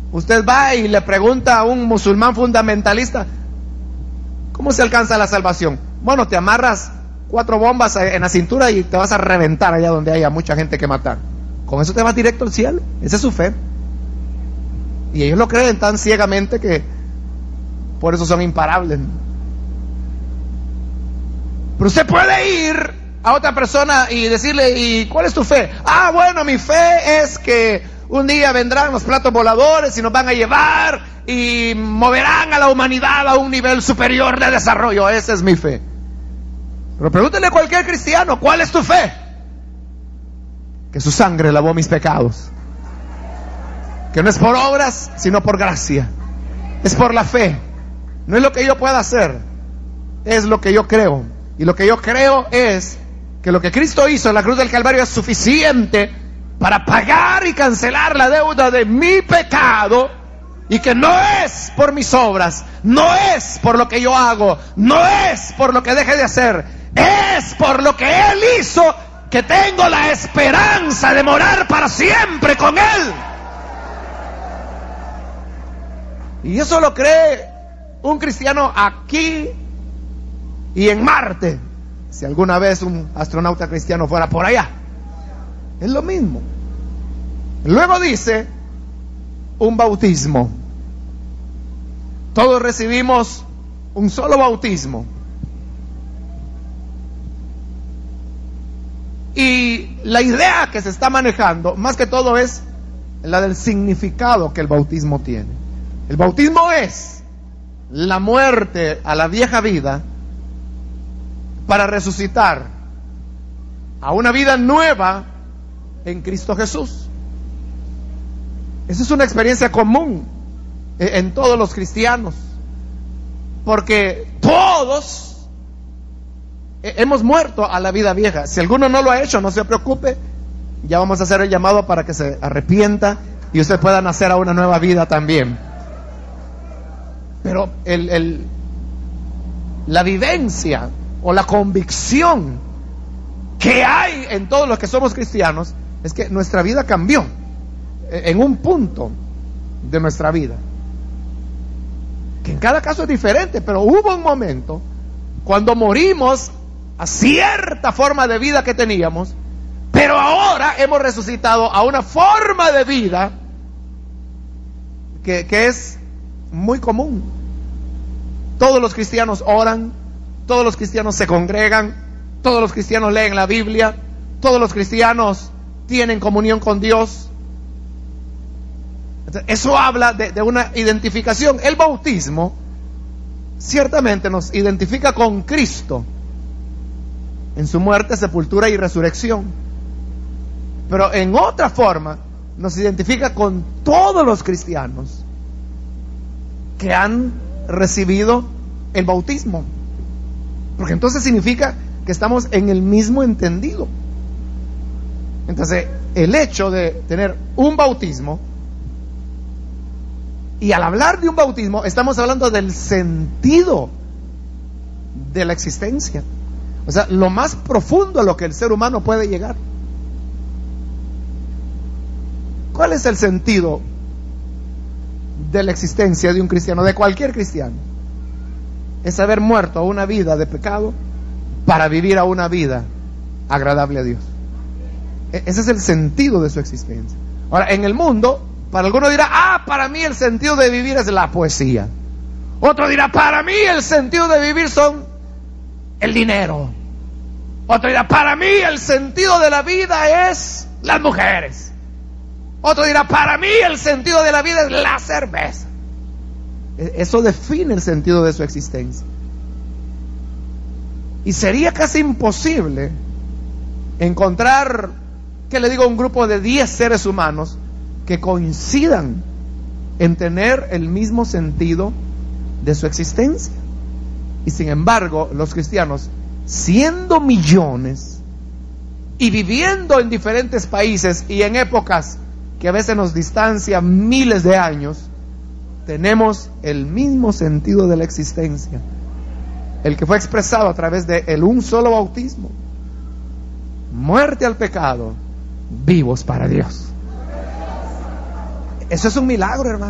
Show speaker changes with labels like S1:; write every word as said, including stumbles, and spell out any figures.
S1: Usted va y le pregunta a un musulmán fundamentalista, ¿cómo se alcanza la salvación? Bueno, te amarras cuatro bombas en la cintura y te vas a reventar allá donde haya mucha gente que matar. Con eso te vas directo al cielo. Esa es su fe. Y ellos lo creen tan ciegamente que por eso son imparables. Pero usted puede ir a otra persona y decirle, ¿y cuál es tu fe? Ah, bueno, mi fe es que un día vendrán los platos voladores y nos van a llevar y moverán a la humanidad a un nivel superior de desarrollo. Esa es mi fe. Pero pregúntele a cualquier cristiano, ¿cuál es tu fe? Que su sangre lavó mis pecados. Que no es por obras, sino por gracia. Es por la fe. No es lo que yo pueda hacer, es lo que yo creo. Y lo que yo creo es que lo que Cristo hizo en la cruz del Calvario es suficiente para pagar y cancelar la deuda de mi pecado, y que no es por mis obras, no es por lo que yo hago, no es por lo que deje de hacer, es por lo que Él hizo, que tengo la esperanza de morar para siempre con Él. Y eso lo cree un cristiano aquí y en Marte, si alguna vez un astronauta cristiano fuera por allá. Es lo mismo. Luego dice, un bautismo. Todos recibimos un solo bautismo. Y la idea que se está manejando, más que todo, es la del significado que el bautismo tiene. El bautismo es la muerte a la vieja vida para resucitar a una vida nueva en Cristo Jesús. Esa es una experiencia común en todos los cristianos, porque todos hemos muerto a la vida vieja. Si alguno no lo ha hecho, no se preocupe, ya vamos a hacer el llamado para que se arrepienta y usted pueda nacer a una nueva vida también. Pero el, el, la vivencia o la convicción que hay en todos los que somos cristianos es que nuestra vida cambió en un punto de nuestra vida, que en cada caso es diferente, pero hubo un momento cuando morimos a cierta forma de vida que teníamos, pero ahora hemos resucitado a una forma de vida que, que es muy común. Todos los cristianos oran, todos los cristianos se congregan, todos los cristianos leen la Biblia, todos los cristianos tienen comunión con Dios. Eso habla de, de una identificación. El bautismo ciertamente nos identifica con Cristo en su muerte, sepultura y resurrección, pero en otra forma nos identifica con todos los cristianos que han recibido el bautismo, porque entonces significa que estamos en el mismo entendido. Entonces, el hecho de tener un bautismo, y al hablar de un bautismo estamos hablando del sentido de la existencia, o sea, lo más profundo a lo que el ser humano puede llegar. ¿Cuál es el sentido de la existencia de un cristiano, de cualquier cristiano? Es haber muerto a una vida de pecado para vivir a una vida agradable a Dios. Ese es el sentido de su existencia. Ahora, en el mundo, para alguno dirá, ah, para mí el sentido de vivir es la poesía. Otro dirá, para mí el sentido de vivir son el dinero. Otro dirá, para mí el sentido de la vida es las mujeres. Otro dirá, para mí el sentido de la vida es la cerveza. Eso define el sentido de su existencia. Y sería casi imposible encontrar, que le digo, un grupo de diez seres humanos que coincidan en tener el mismo sentido de su existencia. Y sin embargo, los cristianos, siendo millones y viviendo en diferentes países y en épocas que a veces nos distancian miles de años, tenemos el mismo sentido de la existencia, el que fue expresado a través de el un solo bautismo: muerte al pecado, vivos para Dios. Eso es un milagro, hermano.